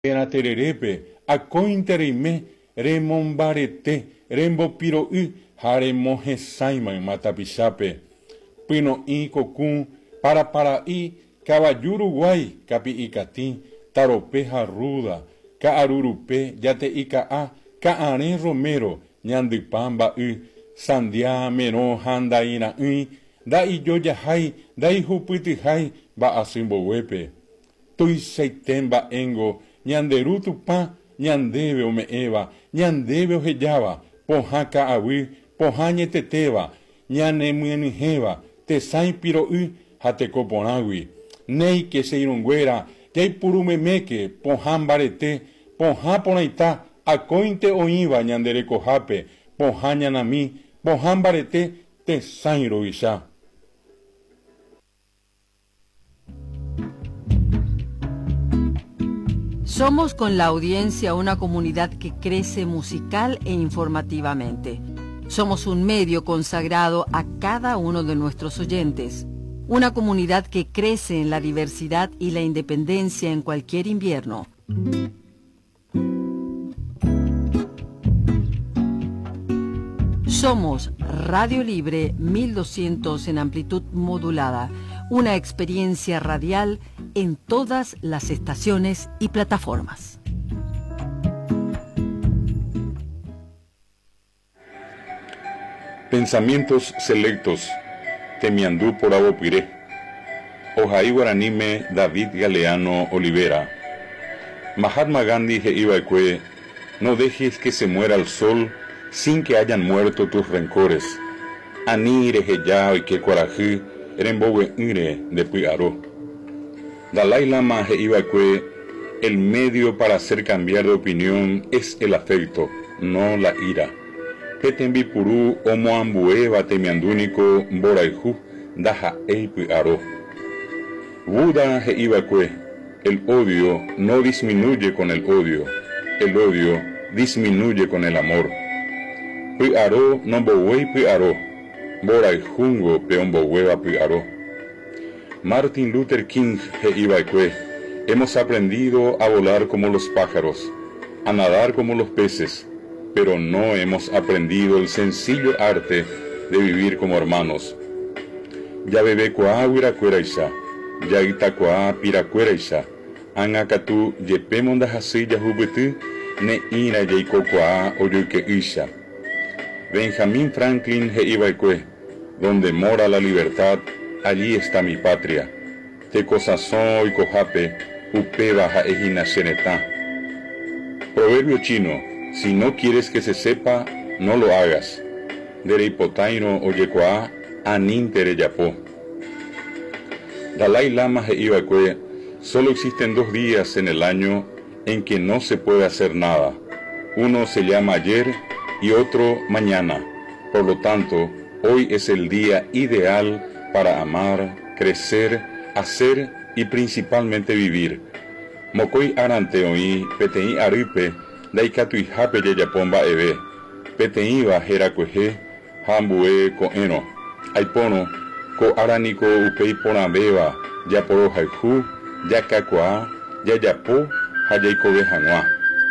Era tererepe, acointerime, remombarete, rembopiro haremos saima matapichape, pino i cocum, para i, caballuruguay, capi icati, taropeja ruda, caarurupe, yate ica caare romero, ñandipamba sandia meno handaina da i yoyahai, da i jupitihai, ba asimbowepe. Tui seitemba engo, ñanderutu pa, ñandebe o meeva, ñandebe o heyaba, poja kaawi, poja ñeteteba, ñanemuenijeba, tesai piro hatecoponawi, nei que se irunguera, yai purumemeke, pojan barete, poja ponaita, acointe oiva ñanderecojape, poja ñanami, pojan barete, tesai roisha. Somos con la audiencia una comunidad que crece musical e informativamente. Somos un medio consagrado a cada uno de nuestros oyentes. Una comunidad que crece en la diversidad y la independencia en cualquier invierno. Somos Radio Libre 1200 en amplitud modulada. Una experiencia radial en todas las estaciones y plataformas. Pensamientos selectos. Temiandú por Abopiré. Ojaí Guaranime David Galeano Olivera. Mahatma Gandhi Ibaecue, no dejes que se muera el sol sin que hayan muerto tus rencores. Ani Rejeya y que Corají Rembowe Ire de Puigaró. Dalai Lama Ibaecue, el medio para hacer cambiar de opinión es el afecto, no la ira. Petembi Purú Omoambue Batemiandúnico Boraiju Daja Puigaró. Buda Ibaecue, el odio no disminuye con el odio disminuye con el amor. Puigaró no bowei Puigaró, Boraijungo peombohueva Puigaró. Martin Luther King Ibaecue, hemos aprendido a volar como los pájaros, a nadar como los peces, pero no hemos aprendido el sencillo arte de vivir como hermanos. Ya bebé coa huiracueraisha, ya itacoa piracueraisha, angacatú yepemonda jasilla jubutu, ne ira yeikocoa oyuque isha. Benjamin Franklin Ibaecue, donde mora la libertad, allí está mi patria. Tecosazón y cojape, upeba jaejina senetá. Proverbio chino, si no quieres que se sepa, no lo hagas. Dereipotaino oyecoa, anintere yapó. Dalai Lama Ibaecue, solo existen 2 días en el año en que no se puede hacer nada. Uno se llama ayer y otro mañana. Por lo tanto, hoy es el día ideal para amar, crecer, hacer y principalmente vivir. Mokoi arante oí, petei aripe, daikatui hape yayapomba ebe, petei bajera cueje, hambue coeno, aipono, ko araniko upei ponabeba, yaporo haihu, yakakua, yayapo, hayaikobe hanua.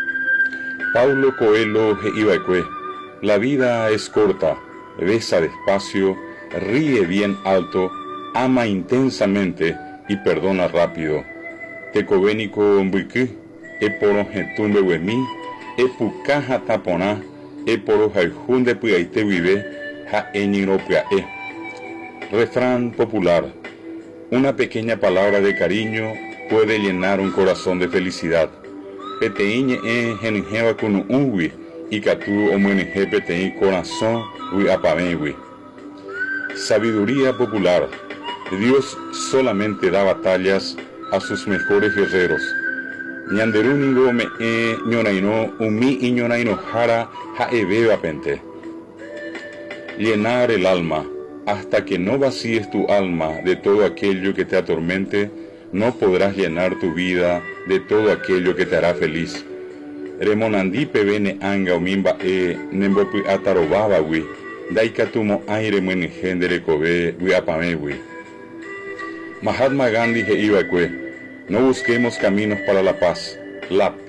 Paulo Coelho Ibaecue, la vida es corta, besa despacio, ríe bien alto, ama intensamente y perdona rápido. Tecobénico mbuiku, eporo getumbe wemi, epucaja tapona, eporo jaijunde puyaite vive, ja eñiro puyae. Refrán popular. Una pequeña palabra de cariño puede llenar un corazón de felicidad. Peteiñe genijeva kunu unwi, y catu omueneje petei corazón ui apamewi. Sabiduría popular. Dios solamente da batallas a sus mejores guerreros. Ñanderuningo me ñonaino umi y ñonaino jara jaebeba pente. Llenar el alma. Hasta que no vacíes tu alma de todo aquello que te atormente, no podrás llenar tu vida de todo aquello que te hará feliz. Remonandí pebene anga omimba nembopi atarobabawi, daikatumo aire muengendere kobe wiapamewi. Mahatma Gandhi Ibaecue, no busquemos caminos para la paz, la